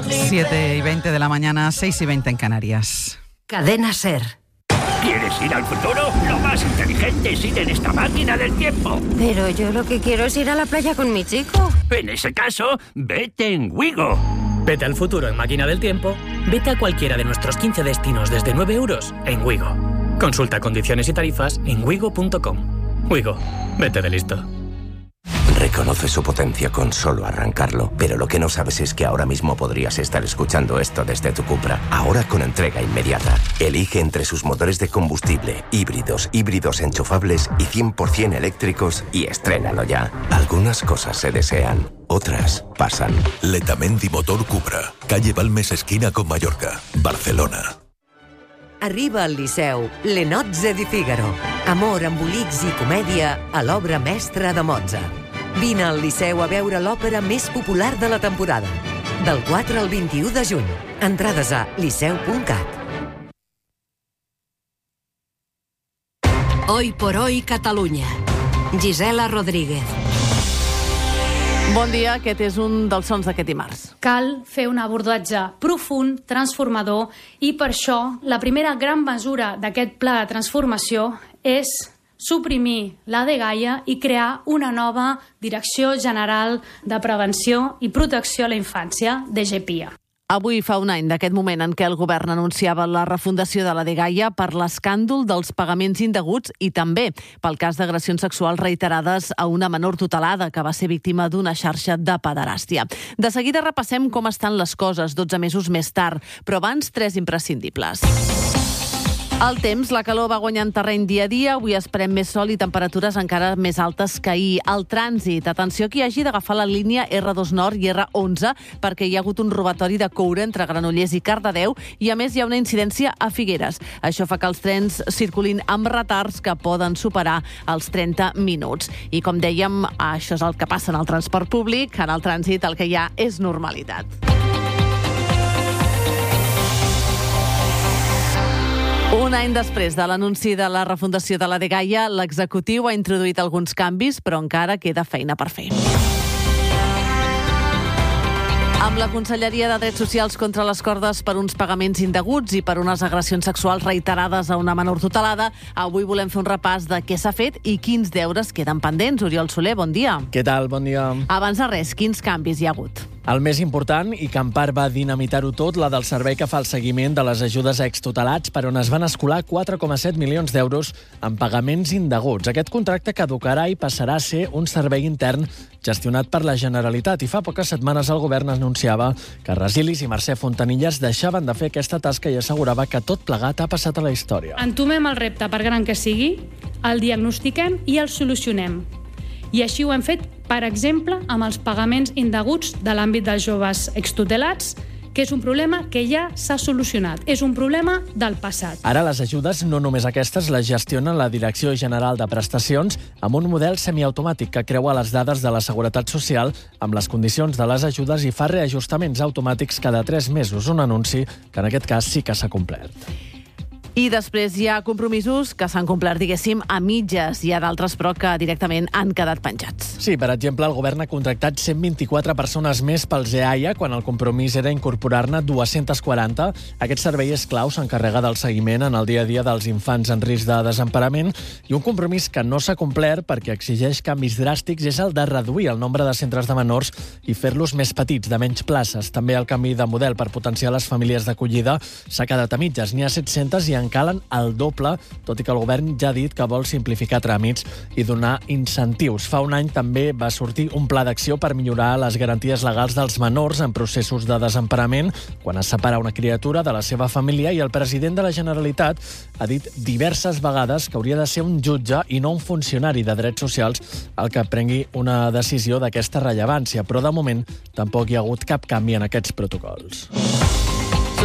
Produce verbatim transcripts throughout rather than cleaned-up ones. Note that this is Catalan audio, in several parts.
siete y veinte de la mañana, seis y veinte en Canarias. Cadena SER. ¿Quieres ir al futuro? Lo más inteligente es ir en esta máquina del tiempo. Pero yo lo que quiero es ir a la playa con mi chico. En ese caso, vete en Wigo. Vete al futuro en Máquina del Tiempo. Vete a cualquiera de nuestros quince destinos desde nueve euros en Wigo. Consulta condiciones y tarifas en wigo punto com. Wigo, vete de listo. Reconoce su potencia con solo arrancarlo, pero lo que no sabes es que ahora mismo podrías estar escuchando esto desde tu Cupra. Ahora con entrega inmediata. Elige entre sus motores de combustible, híbridos, híbridos enchufables y cien por ciento eléctricos y estrénalo ya. Algunas cosas se desean, otras pasan. Letamendi Motor Cupra, calle Balmes esquina con Mallorca, Barcelona. Arriba al Liceu, Le Nozze di Figaro. Amor, embolics i comèdia a l'obra mestra de Mozart. Vine al Liceu a veure l'òpera més popular de la temporada. Del quatre al vint-i-u de juny. Entrades a liceu punt cat. Hoy por hoy Catalunya. Gisela Rodríguez. Bon dia, aquest és un dels sons d'aquest dimarts. Cal fer un abordatge profund, transformador, i per això la primera gran mesura d'aquest pla de transformació és suprimir la dgaia i crear una nova Direcció General de Prevenció i Protecció a la Infància, D G P I A. Avui fa un any d'aquest moment en què el govern anunciava la refundació de la dgaia per l'escàndol dels pagaments indeguts i també pel cas d'agressions sexuals reiterades a una menor tutelada que va ser víctima d'una xarxa de pederàstia. De seguida repassem com estan les coses dotze mesos més tard, però abans tres imprescindibles. El temps, la calor va guanyant terreny dia a dia, avui esperem més sol i temperatures encara més altes que ahir. El trànsit, atenció qui hagi d'agafar la línia erre dos Nord i erre onze perquè hi ha hagut un robatori de coure entre Granollers i Cardedeu i a més hi ha una incidència a Figueres. Això fa que els trens circulin amb retards que poden superar els trenta minuts. I com dèiem, això és el que passa en el transport públic, en el trànsit el que hi ha és normalitat. Un any després de l'anunci de la refundació de la dgaia, l'executiu ha introduït alguns canvis, però encara queda feina per fer. Amb la Conselleria de Drets Socials contra les cordes per uns pagaments indeguts i per unes agressions sexuals reiterades a una menor tutelada, avui volem fer un repàs de què s'ha fet i quins deures queden pendents. Oriol Soler, bon dia. Què tal? Bon dia. Abans de res, quins canvis hi ha hagut? El més important, i que en part va dinamitar-ho tot, la del servei que fa el seguiment de les ajudes a extutelats, per on es van escolar quatre coma set milions d'euros en pagaments indeguts. Aquest contracte caducarà i passarà a ser un servei intern gestionat per la Generalitat. I fa poques setmanes el govern anunciava que Resilis i Mercè Fontanilles deixaven de fer aquesta tasca i assegurava que tot plegat ha passat a la història. Entomem el repte, per gran que sigui, el diagnostiquem i el solucionem. I així ho hem fet, per exemple, amb els pagaments indeguts de l'àmbit dels joves extutelats, que és un problema que ja s'ha solucionat. És un problema del passat. Ara les ajudes, no només aquestes, les gestiona la Direcció General de Prestacions amb un model semiautomàtic que creua les dades de la Seguretat Social amb les condicions de les ajudes i fa reajustaments automàtics cada tres mesos. Un anunci que en aquest cas sí que s'ha complert. I després hi ha compromisos que s'han complert, diguéssim, a mitges. Hi ha d'altres, però, que directament han quedat penjats. Sí, per exemple, el govern ha contractat cent vint-i-quatre persones més pels eaia, quan el compromís era incorporar-ne dues-centes quaranta. Aquest servei és clau, s'encarrega del seguiment en el dia a dia dels infants en risc de desemparament, i un compromís que no s'ha complert perquè exigeix canvis dràstics és el de reduir el nombre de centres de menors i fer-los més petits, de menys places. També el canvi de model per potenciar les famílies d'acollida s'ha quedat a mitges. N'hi ha set-centes i en calen el doble, tot i que el govern ja ha dit que vol simplificar tràmits i donar incentius. Fa un any també va sortir un pla d'acció per millorar les garanties legals dels menors en processos de desemparament quan es separa una criatura de la seva família, i el president de la Generalitat ha dit diverses vegades que hauria de ser un jutge i no un funcionari de drets socials el que prengui una decisió d'aquesta rellevància, però de moment tampoc hi ha hagut cap canvi en aquests protocols.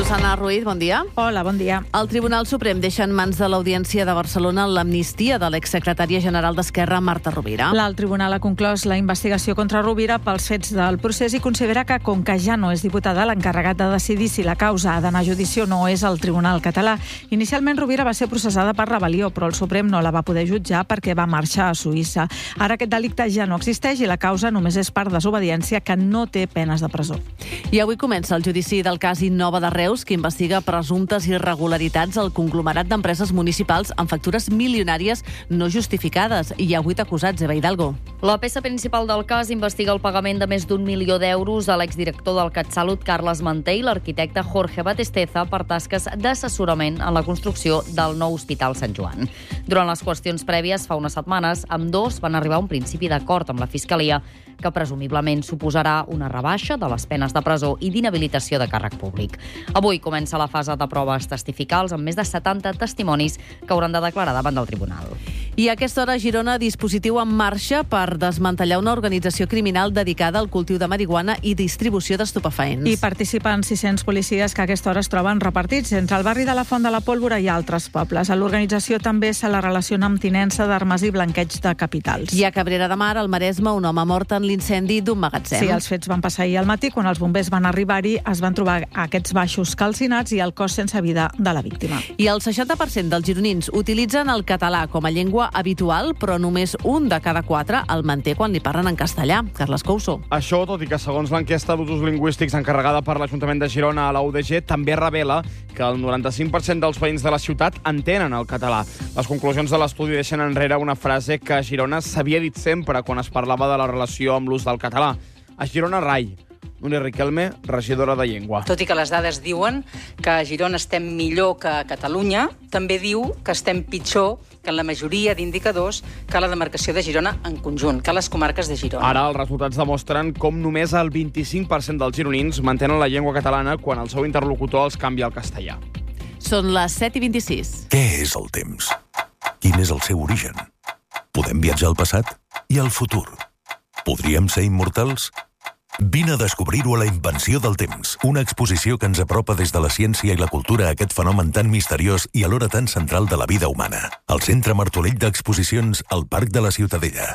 Susana Ruiz, bon dia. Hola, bon dia. El Tribunal Suprem deixa en mans de l'Audiència de Barcelona l'amnistia de l'exsecretària general d'Esquerra, Marta Rovira. L'alt tribunal ha conclòs la investigació contra Rovira pels fets del procés i considera que, com que ja no és diputada, l'encarregat de decidir si la causa ha d'anar a judici o no és el Tribunal català. Inicialment, Rovira va ser processada per rebel·lió, però el Suprem no la va poder jutjar perquè va marxar a Suïssa. Ara aquest delicte ja no existeix i la causa només és per desobediència, que no té penes de presó. I avui comença el judici del cas Innova de Reus, que investiga presumptes irregularitats al conglomerat d'empreses municipals amb factures milionàries no justificades. Hi ha vuit acusats, Eva Hidalgo. La peça principal del cas investiga el pagament de més d'un milió d'euros a l'exdirector del CatSalut, Carles Manté, i l'arquitecte Jorge Batesteza per tasques d'assessorament en la construcció del nou Hospital Sant Joan. Durant les qüestions prèvies, fa unes setmanes, ambdós van arribar a un principi d'acord amb la Fiscalia, que presumiblement suposarà una rebaixa de les penes de presó i d'inhabilitació de càrrec públic. Avui comença la fase de proves testificals amb més de setanta testimonis que hauran de declarar davant del tribunal. I a aquesta hora a Girona, dispositiu en marxa per desmantellar una organització criminal dedicada al cultiu de marihuana i distribució d'estupefaents. Hi participen sis-cents policies que a aquesta hora es troben repartits entre el barri de la Font de la Pólvora i altres pobles. A l'organització també se la relaciona amb tinença d'armes i blanqueig de capitals. I a Cabrera de Mar, al Maresme, un home mort en l'incendi d'un magatzem. Sí, els fets van passar ahir al matí. Quan els bombers van arribar-hi, es van trobar aquests baixos calcinats i el cos sense vida de la víctima. I el seixanta per cent dels gironins utilitzen el català com a llengua habitual, però només un de cada quatre el manté quan li parlen en castellà. Carles Couso. Això, tot i que segons l'enquesta d'usos lingüístics encarregada per l'Ajuntament de Girona a la U D G, també revela que el noranta-cinc per cent dels veïns de la ciutat entenen el català. Les conclusions de l'estudi deixen enrere una frase que a Girona s'havia dit sempre quan es parlava de la relació amb l'ús del català. A Girona rai. Núria Riquelme, regidora de Llengua. Tot i que les dades diuen que a Girona estem millor que a Catalunya, també diu que estem pitjor que en la majoria d'indicadors que la demarcació de Girona en conjunt, que les comarques de Girona. Ara els resultats demostren com només el vint-i-cinc per cent dels gironins mantenen la llengua catalana quan el seu interlocutor els canvia al castellà. Són les set i vint-i-sis. Què és el temps? Quin és el seu origen? Podem viatjar al passat i al futur? Podríem ser immortals? Vine a descobrir-ho a La Invenció del Temps, una exposició que ens apropa des de la ciència i la cultura a aquest fenomen tan misteriós i alhora tan central de la vida humana. Al Centre Martorell d'Exposicions, al Parc de la Ciutadella.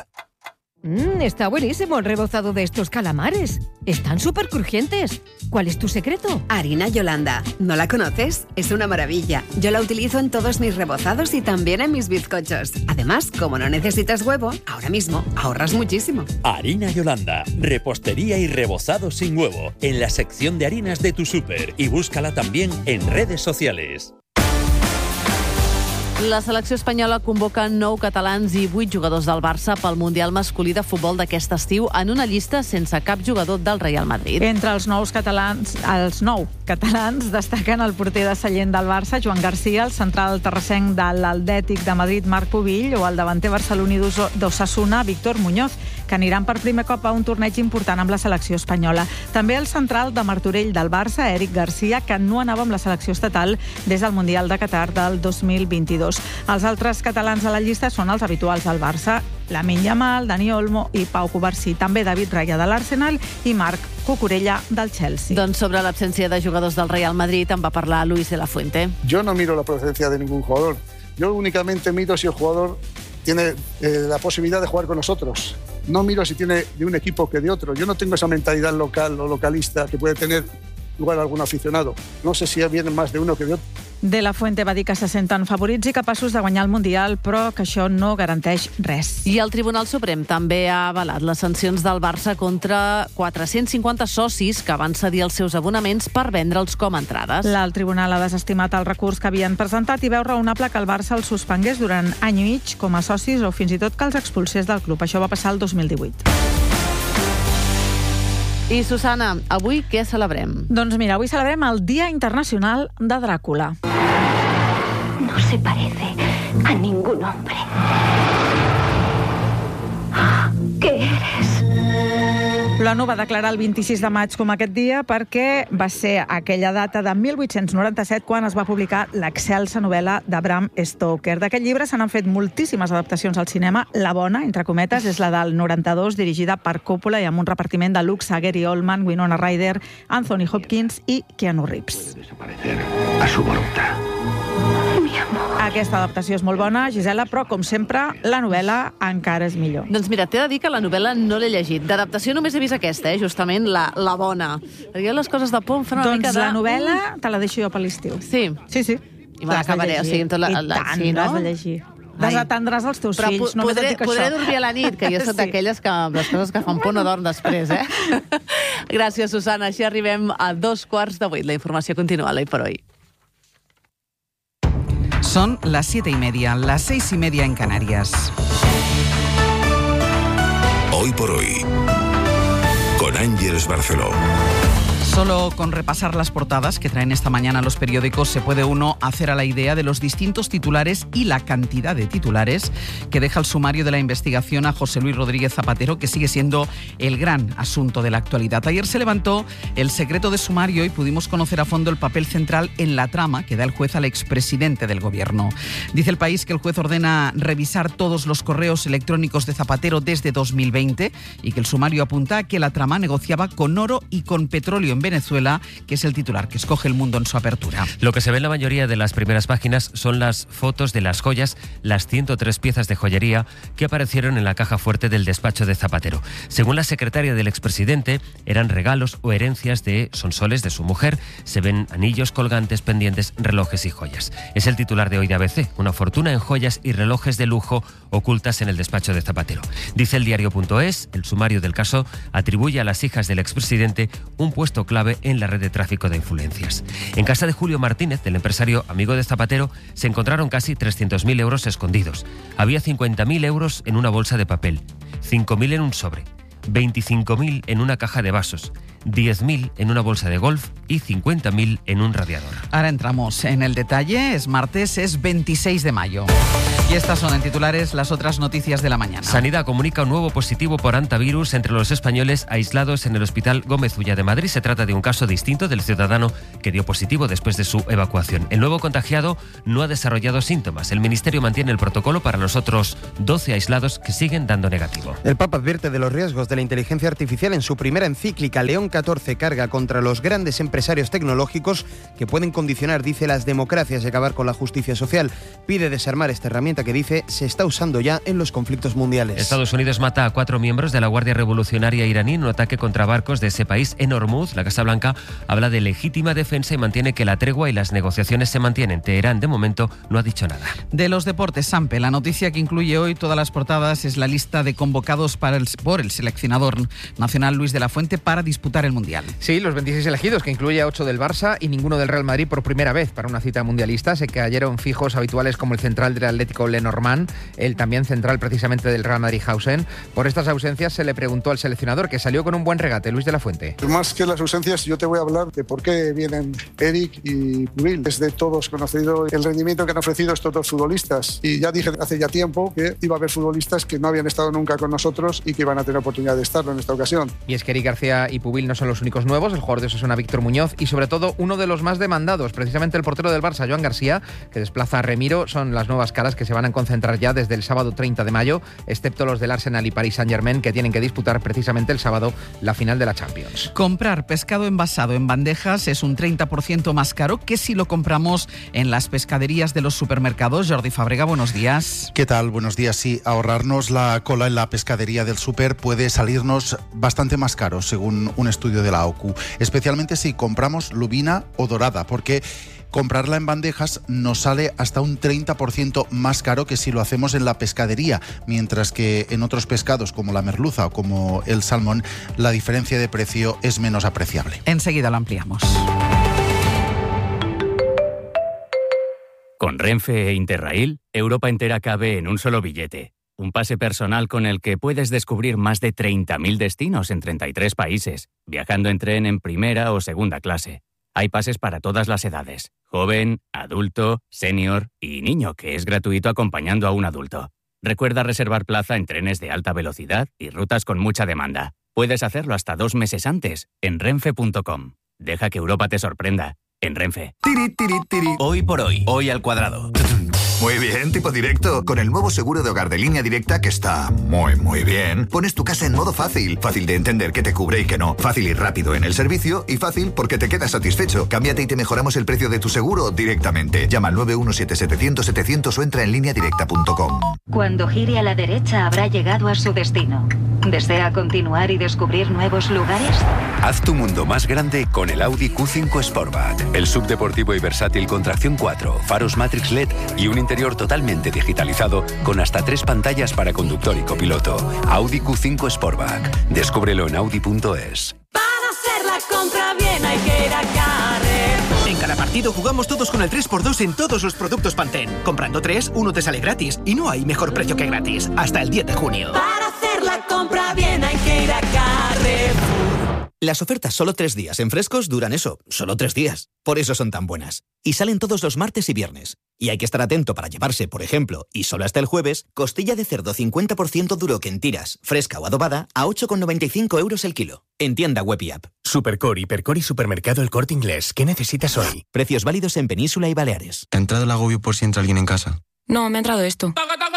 Mmm, está buenísimo el rebozado de estos calamares. Están súper crujientes. ¿Cuál es tu secreto? Harina Yolanda. ¿No la conoces? Es una maravilla. Yo la utilizo en todos mis rebozados y también en mis bizcochos. Además, como no necesitas huevo, ahora mismo ahorras muchísimo. Harina Yolanda. Repostería y rebozado sin huevo. En la sección de harinas de tu súper. Y búscala también en redes sociales. La selecció espanyola convoca nou catalans i vuit jugadors del Barça pel Mundial masculí de futbol d'aquest estiu en una llista sense cap jugador del Real Madrid. Entre els nous catalans, els nou catalans destaquen el porter de Sallent del Barça, Joan Garcia, el central terrassenc de l'Atlètic de Madrid, Marc Pubill, o el davanter barceloní d'Osasuna, Víctor Muñoz, que aniran per primer cop a un torneig important amb la selecció espanyola. També el central de Martorell del Barça, Eric Garcia, que no anava amb la selecció estatal des del Mundial de Qatar del dos mil vint-i-dos. Els altres catalans a la llista són els habituals del Barça, Lamine Yamal, Dani Olmo i Pau Cubarsí, també David Raya de l'Arsenal i Marc Cucurella del Chelsea. Doncs sobre l'absència de jugadors del Real Madrid en va parlar Luis de la Fuente. Yo no miro la procedencia de ningún jugador. Yo únicamente miro si el jugador tiene eh, la posibilidad de jugar con nosotros. No miro si tiene de un equipo que de otro. Yo no tengo esa mentalidad local o localista que puede tener igual algun aficionado. No sé si vienen más de uno que de otro. De la Fuente va dir que se senten favorits i capaços de guanyar el Mundial, però que això no garanteix res. I el Tribunal Suprem també ha avalat les sancions del Barça contra quatre-cents cinquanta socis que van cedir els seus abonaments per vendre'ls com a entrades. El Tribunal ha desestimat el recurs que havien presentat i veu raonable que el Barça els suspengués durant any i mig com a socis o fins i tot que els expulsés del club. Això va passar el dos mil divuit. I, Susana, avui què celebrem? Doncs mira, avui celebrem el Dia Internacional de Dràcula. No se parece a ningún hombre. ¿Qué eres? L'ONU va declarar el vint-i-sis de maig com aquest dia perquè va ser aquella data de mil vuit-cents noranta-set quan es va publicar l'excelsa novel·la de Bram Stoker. D'aquest llibre se n'han fet moltíssimes adaptacions al cinema. La bona, entre cometes, és la del noranta-dos, dirigida per Coppola i amb un repartiment de Luke Sager i Oldman, Winona Ryder, Anthony Hopkins i Keanu Reeves. A su voluntad. Aquesta adaptació és molt bona, Gisela, però, com sempre, la novel·la encara és millor. Doncs mira, t'he de dir que la novel·la no l'he llegit. D'adaptació només he vist aquesta, eh? Justament la, la bona. Perquè les coses de por em fan una doncs mica de... Doncs la novel·la te la deixo jo per l'estiu. Sí? Sí, sí. I me l'acabaré, o sigui, amb tot la... I tant, sí, no? l'has de llegir. Desatendràs els teus Però fills, po només podré, et dic això. podré dormir a la nit, que jo soc Sí. d'aquelles que les coses que fan por no dorm després, eh? Gràcies, Susana. Així arribem a dos quarts de vuit. La informació continua a l'Hoy por Hoy. Son las siete y media, las seis y media en Canarias. Hoy por hoy, con Ángeles Barceló. Solo con repasar las portadas que traen esta mañana los periódicos se puede uno hacer a la idea de los distintos titulares y la cantidad de titulares que deja el sumario de la investigación a José Luis Rodríguez Zapatero, que sigue siendo el gran asunto de la actualidad. Ayer se levantó el secreto de sumario y pudimos conocer a fondo el papel central en la trama que da el juez al expresidente del gobierno. Dice El País que el juez ordena revisar todos los correos electrónicos de Zapatero desde dos mil veinte y que el sumario apunta a que la trama negociaba con oro y con petróleo en Venezuela, que es el titular que escoge El Mundo en su apertura. Lo que se ve en la mayoría de las primeras páginas son las fotos de las joyas, las ciento tres piezas de joyería que aparecieron en la caja fuerte del despacho de Zapatero. Según la secretaria del expresidente, eran regalos o herencias de Sonsoles, de su mujer. Se ven anillos, colgantes, pendientes, relojes y joyas. Es el titular de hoy de A B C, una fortuna en joyas y relojes de lujo ocultas en el despacho de Zapatero. Dice el diario punto es, el sumario del caso atribuye a las hijas del expresidente un puesto clave en la red de tráfico de influencias. En casa de Julio Martínez, del empresario amigo de Zapatero, se encontraron casi trescientos mil euros escondidos. Había cincuenta mil euros en una bolsa de papel, cinco mil en un sobre, veinticinco mil en una caja de vasos, diez mil en una bolsa de golf y cincuenta mil en un radiador. Ahora entramos en el detalle. Es martes, es veintiséis de mayo. Y estas son en titulares las otras noticias de la mañana. Sanidad comunica un nuevo positivo por hantavirus entre los españoles aislados en el Hospital Gómez Ulla de Madrid. Se trata de un caso distinto del ciudadano que dio positivo después de su evacuación. El nuevo contagiado no ha desarrollado síntomas. El Ministerio mantiene el protocolo para los otros doce aislados que siguen dando negativo. El Papa advierte de los riesgos de la inteligencia artificial en su primera encíclica. León catorce carga contra los grandes empresarios tecnológicos que pueden condicionar, dice, las democracias y acabar con la justicia social. Pide desarmar esta herramienta que, dice, se está usando ya en los conflictos mundiales. Estados Unidos mata a cuatro miembros de la Guardia Revolucionaria iraní en un ataque contra barcos de ese país en Hormuz. La Casa Blanca habla de legítima defensa y mantiene que la tregua y las negociaciones se mantienen. Teherán, de momento, no ha dicho nada. De los deportes, Sampe, la noticia que incluye hoy todas las portadas es la lista de convocados para el, por el seleccionador nacional Luis de la Fuente para disputar el Mundial. Sí, los veintiséis elegidos, que incluye a ocho del Barça y ninguno del Real Madrid por primera vez para una cita mundialista. Se cayeron fijos habituales como el central del Atlético Lenormand, el también central precisamente del Real Madrid Hausen. Por estas ausencias se le preguntó al seleccionador, que salió con un buen regate, Luis de la Fuente. Más que las ausencias, yo te voy a hablar de por qué vienen Eric y Pubil. Es de todos conocido el rendimiento que han ofrecido estos dos futbolistas. Y ya dije hace ya tiempo que iba a haber futbolistas que no habían estado nunca con nosotros y que iban a tener oportunidad de estarlo en esta ocasión. Y es que Eric García y Pubil no son los únicos nuevos. El jugador de Osasuna, Víctor Muñoz, y sobre todo uno de los más demandados, precisamente el portero del Barça, Joan García, que desplaza a Remiro, son las nuevas caras que se van a concentrar ya desde el sábado treinta de mayo, excepto los del Arsenal y Paris Saint-Germain, que tienen que disputar precisamente el sábado la final de la Champions. Comprar pescado envasado en bandejas es un treinta por ciento más caro que si lo compramos en las pescaderías de los supermercados. Jordi Fábrega, buenos días. ¿Qué tal? Buenos días. Sí, ahorrarnos la cola en la pescadería del súper puede salirnos bastante más caro, según un estudio de la O C U, especialmente si compramos lubina o dorada, porque comprarla en bandejas nos sale hasta un treinta por ciento más caro que si lo hacemos en la pescadería, mientras que en otros pescados como la merluza o como el salmón, la diferencia de precio es menos apreciable. Enseguida lo ampliamos. Con Renfe e Interrail, Europa entera cabe en un solo billete. Un pase personal con el que puedes descubrir más de treinta mil destinos en treinta y tres países, viajando en tren en primera o segunda clase. Hay pases para todas las edades, joven, adulto, senior y niño, que es gratuito acompañando a un adulto. Recuerda reservar plaza en trenes de alta velocidad y rutas con mucha demanda. Puedes hacerlo hasta dos meses antes en renfe punto com. Deja que Europa te sorprenda. En Renfe. Tiri, tiri, tiri. Hoy por hoy. Hoy al cuadrado. Muy bien, tipo directo. Con el nuevo seguro de hogar de Línea Directa, que está muy, muy bien, pones tu casa en modo fácil. Fácil de entender qué te cubre y qué no. Fácil y rápido en el servicio. Y fácil porque te quedas satisfecho. Cámbiate y te mejoramos el precio de tu seguro directamente. Llama al nueve uno siete setecientos setecientos o entra en línea directa punto com. Cuando gire a la derecha habrá llegado a su destino. ¿Desea continuar y descubrir nuevos lugares? Haz tu mundo más grande con el Audi Q cinco Sportback. El subdeportivo y versátil con tracción cuatro, faros Matrix L E D y un interior totalmente digitalizado con hasta tres pantallas para conductor y copiloto. Audi Q cinco Sportback. Descúbrelo en audi punto es. Para hacer la compra bien hay que ir a Carrefour. En cada partido jugamos todos con el tres por dos en todos los productos Pantene. Comprando tres, uno te sale gratis. Y no hay mejor precio que gratis. Hasta el diez de junio. Para hacer la compra bien hay que ir a Carrefour. Las ofertas solo tres días en Frescos duran eso, solo tres días. Por eso son tan buenas. Y salen todos los martes y viernes. Y hay que estar atento para llevarse, por ejemplo, y solo hasta el jueves, costilla de cerdo cincuenta por ciento duro que en tiras, fresca o adobada, a ocho con noventa y cinco euros el kilo. En tienda web y app. Supercore, Hipercore y Supermercado El Corte Inglés. ¿Qué necesitas hoy? Precios válidos en Península y Baleares. ¿Te ha entrado el agobio por si entra alguien en casa? No, me ha entrado esto.